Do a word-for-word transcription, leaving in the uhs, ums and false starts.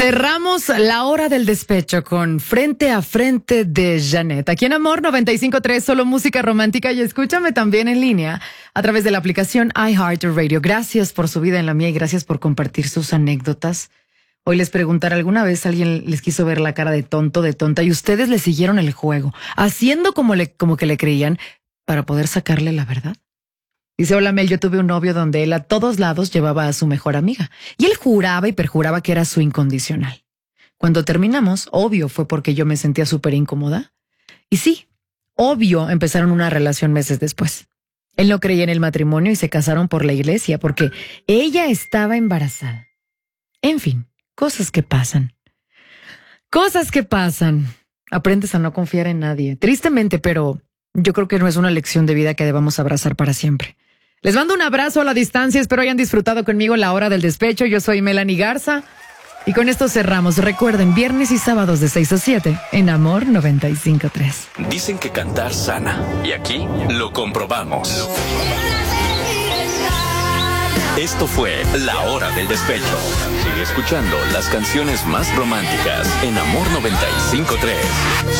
Cerramos la hora del despecho con Frente a Frente de Janet. Aquí en Amor noventa y cinco punto tres, solo música romántica, y escúchame también en línea a través de la aplicación iHeartRadio. Gracias por su vida en la mía y gracias por compartir sus anécdotas. Hoy les preguntaré, ¿alguna vez alguien les quiso ver la cara de tonto, de tonta, y ustedes le siguieron el juego, haciendo como, le, como que le creían para poder sacarle la verdad? Dice, hola Mel, yo tuve un novio donde él a todos lados llevaba a su mejor amiga y él juraba y perjuraba que era su incondicional. Cuando terminamos, obvio fue porque yo me sentía súper incómoda. Y sí, obvio empezaron una relación meses después. Él no creía en el matrimonio y se casaron por la iglesia porque ella estaba embarazada. En fin, cosas que pasan. Cosas que pasan. Aprendes a no confiar en nadie. Tristemente, pero yo creo que no es una lección de vida que debamos abrazar para siempre. Les mando un abrazo a la distancia. Espero hayan disfrutado conmigo la hora del despecho. Yo soy Melanie Garza. Y con esto cerramos. Recuerden, viernes y sábados de seis a siete en Amor noventa y cinco punto tres. Dicen que cantar sana. Y aquí lo comprobamos. Esto fue La Hora del Despecho. Sigue escuchando las canciones más románticas en Amor noventa y cinco punto tres.